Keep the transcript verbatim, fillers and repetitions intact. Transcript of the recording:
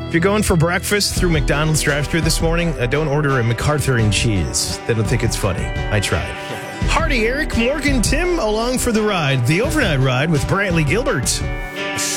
If you're going for breakfast through McDonald's drive-thru this morning, uh, don't order a MacArthur and cheese. They don't think it's funny. I tried. Hardy, Eric, Morgan, Tim, along for the ride. The overnight ride with Brantley Gilbert.